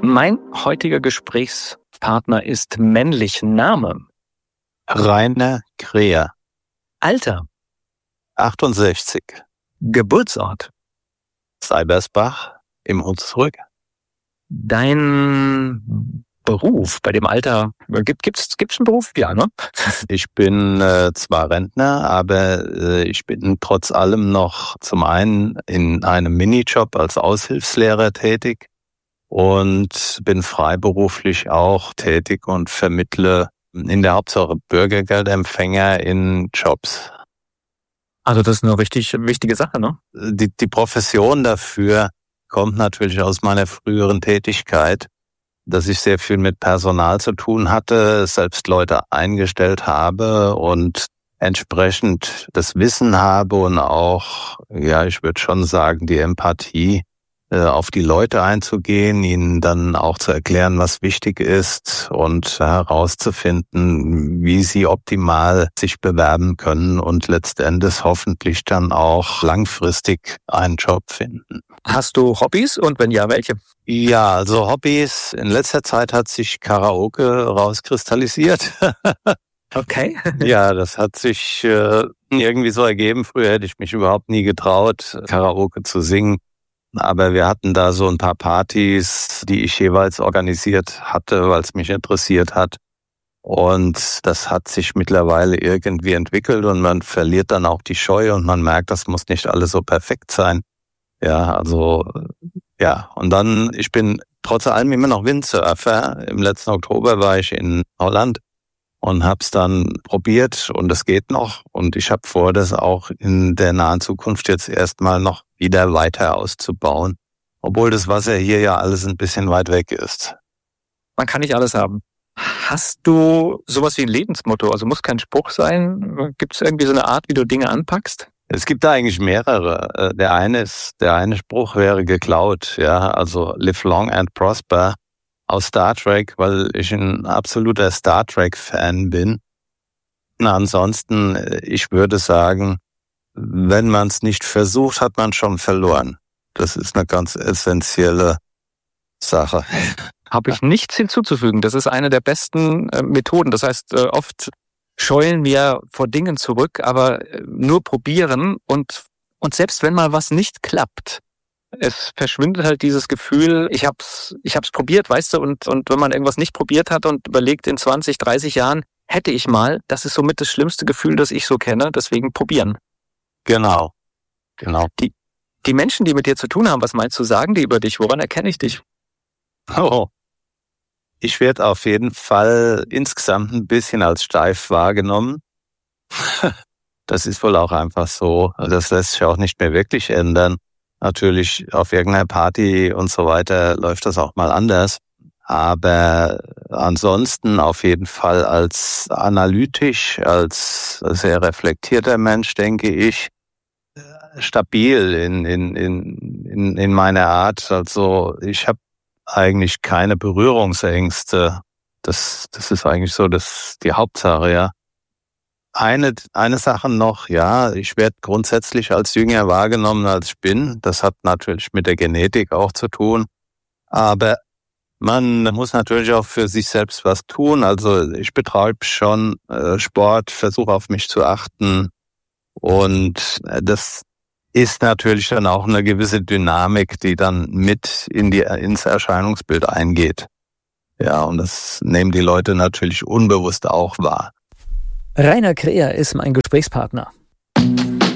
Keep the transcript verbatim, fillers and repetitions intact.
Mein heutiger Gesprächspartner ist männlich. Name? Rainer Kreher. Alter? achtundsechzig. Geburtsort? Seibersbach im Hunsrück. Dein Beruf bei dem Alter, gibt gibt's gibt's einen Beruf? Ja, ne? Ich bin äh, zwar Rentner, aber äh, ich bin trotz allem noch zum einen in einem Minijob als Aushilfslehrer tätig und bin freiberuflich auch tätig und vermittle in der Hauptsache Bürgergeldempfänger in Jobs. Also das ist eine richtig wichtige Sache, ne? Die, die Profession dafür kommt natürlich aus meiner früheren Tätigkeit, dass ich sehr viel mit Personal zu tun hatte, selbst Leute eingestellt habe und entsprechend das Wissen habe und auch, ja, ich würde schon sagen, die Empathie, äh, auf die Leute einzugehen, ihnen dann auch zu erklären, was wichtig ist und herauszufinden, wie sie optimal sich bewerben können und letztendlich hoffentlich dann auch langfristig einen Job finden. Hast du Hobbys und wenn ja, welche? Ja, also Hobbys. In letzter Zeit hat sich Karaoke rauskristallisiert. Okay. Ja, das hat sich äh, irgendwie so ergeben. Früher hätte ich mich überhaupt nie getraut, Karaoke zu singen. Aber wir hatten da so ein paar Partys, die ich jeweils organisiert hatte, weil es mich interessiert hat. Und das hat sich mittlerweile irgendwie entwickelt und man verliert dann auch die Scheu und man merkt, das muss nicht alles so perfekt sein. Ja, also, ja. Und dann, ich bin trotz allem immer noch Windsurfer. Im letzten Oktober war ich in Holland und hab's dann probiert und es geht noch. Und ich habe vor, das auch in der nahen Zukunft jetzt erstmal noch wieder weiter auszubauen. Obwohl das Wasser hier ja alles ein bisschen weit weg ist. Man kann nicht alles haben. Hast du sowas wie ein Lebensmotto? Also muss kein Spruch sein. Gibt es irgendwie so eine Art, wie du Dinge anpackst? Es gibt da eigentlich mehrere. Der eine ist, der eine Spruch wäre geklaut, ja, also live long and prosper aus Star Trek, weil ich ein absoluter Star Trek-Fan bin. Na, ansonsten, ich würde sagen, wenn man es nicht versucht, hat man schon verloren. Das ist eine ganz essentielle Sache. Habe ich nichts hinzuzufügen. Das ist eine der besten äh, Methoden. Das heißt, äh, oft scheuen wir vor Dingen zurück, aber nur probieren und und selbst wenn mal was nicht klappt, es verschwindet halt dieses Gefühl, ich hab's ich hab's probiert, weißt du, und und wenn man irgendwas nicht probiert hat und überlegt, in zwanzig, dreißig Jahren hätte ich mal, das ist somit das schlimmste Gefühl, das ich so kenne, deswegen probieren. Genau. Genau. Die die Menschen, die mit dir zu tun haben, was meinst du, sagen die über dich? Woran erkenne ich dich? Oh. Ich werde auf jeden Fall insgesamt ein bisschen als steif wahrgenommen. Das ist wohl auch einfach so. Das lässt sich auch nicht mehr wirklich ändern. Natürlich auf irgendeiner Party und so weiter läuft das auch mal anders. Aber ansonsten auf jeden Fall als analytisch, als sehr reflektierter Mensch, denke ich, stabil in, in, in, in meiner Art. Also ich habe eigentlich keine Berührungsängste. Das, das ist eigentlich so das, die Hauptsache, ja. Eine, eine Sache noch, ja, ich werde grundsätzlich als jünger wahrgenommen, als ich bin. Das hat natürlich mit der Genetik auch zu tun. Aber man muss natürlich auch für sich selbst was tun. Also ich betreibe schon äh, Sport, versuche auf mich zu achten. Und äh, das ist natürlich dann auch eine gewisse Dynamik, die dann mit in die, ins Erscheinungsbild eingeht. Ja, und das nehmen die Leute natürlich unbewusst auch wahr. Rainer Kreher ist mein Gesprächspartner.